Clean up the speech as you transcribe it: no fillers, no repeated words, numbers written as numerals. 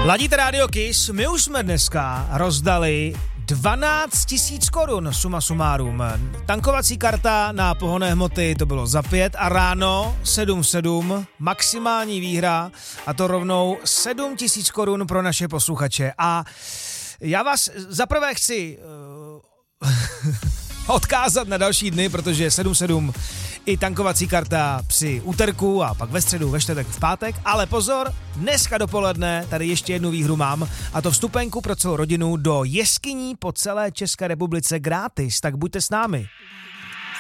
Ladíte Radio Kiss, my už jsme dneska rozdali 12 000 korun suma sumárum. Tankovací karta na pohonné hmoty to bylo za 5 a ráno 7,7, maximální výhra a to rovnou 7 000 korun pro naše posluchače. A já vás zaprvé chci odkázat na další dny, protože 7,7 i tankovací karta při úterku a pak ve středu, ve čtvrtek, v pátek. Ale pozor, dneska dopoledne tady ještě jednu výhru mám a to vstupenku pro celou rodinu do jeskyní po celé České republice gratis, tak buďte s námi.